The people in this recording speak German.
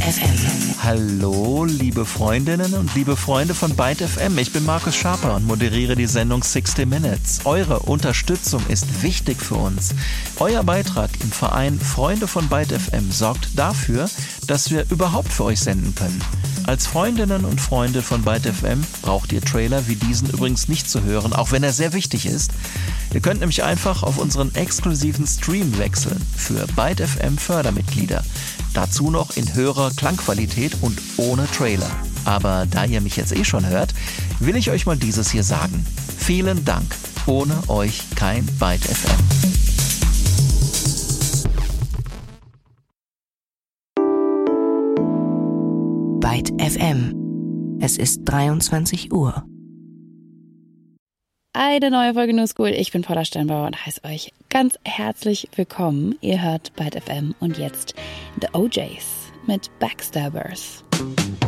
FM. Hallo, liebe Freundinnen und liebe Freunde von Byte FM. Ich bin Markus Schaper und moderiere die Sendung 60 Minutes. Eure Unterstützung ist wichtig für uns. Euer Beitrag im Verein Freunde von Byte FM sorgt dafür, dass wir überhaupt für euch senden können. Als Freundinnen und Freunde von Byte FM braucht ihr Trailer wie diesen übrigens nicht zu hören, auch wenn er sehr wichtig ist. Ihr könnt nämlich einfach auf unseren exklusiven Stream wechseln für Byte FM Fördermitglieder. Dazu noch in höherer Klangqualität und ohne Trailer. Aber da ihr mich jetzt schon hört, will ich euch mal dieses hier sagen. Vielen Dank. Ohne euch kein Byte FM. Byte FM. Es ist 23 Uhr. Eine neue Folge New School. Ich bin Paula Steinbauer und heiße euch ganz herzlich willkommen. Ihr hört Byte FM und jetzt The OJs mit Backstabbers.